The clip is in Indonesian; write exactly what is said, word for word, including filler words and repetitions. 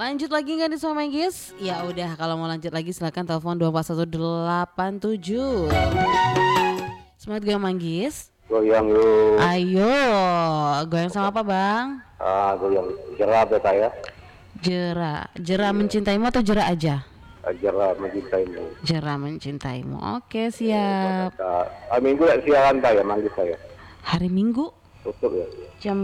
Lanjut lagi nggak nih sama Manggis? Ya udah, kalau mau lanjut lagi silakan telepon dua empat satu delapan tujuh. Semangat gue Manggis. Goyang yuk. Ayo, goyang sama apa bang? Ah, goyang jerah beta ya. Jera, jera mencintaimu atau jera aja? Ah, jerah mencintaimu. Jera mencintaimu. Oke siap. Ah, minggu ya siaran tak ya manggil saya. Hari Minggu Tutup ya. jam